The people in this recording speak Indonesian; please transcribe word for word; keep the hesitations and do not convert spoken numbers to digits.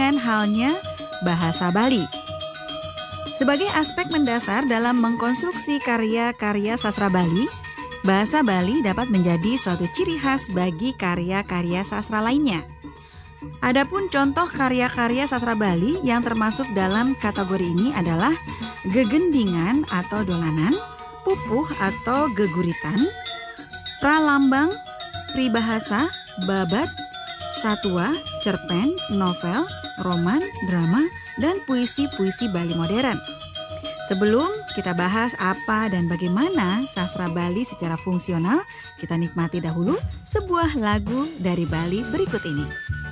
lain halnya bahasa Bali. Sebagai aspek mendasar dalam mengkonstruksi karya-karya sastra Bali, bahasa Bali dapat menjadi suatu ciri khas bagi karya-karya sastra lainnya. Adapun contoh karya-karya sastra Bali yang termasuk dalam kategori ini adalah gegendingan atau dolanan, pupuh atau geguritan, pralambang, pribahasa, babat, satwa, cerpen, novel, roman, drama, dan puisi-puisi Bali modern. Sebelum kita bahas apa dan bagaimana sastra Bali secara fungsional, kita nikmati dahulu sebuah lagu dari Bali berikut ini.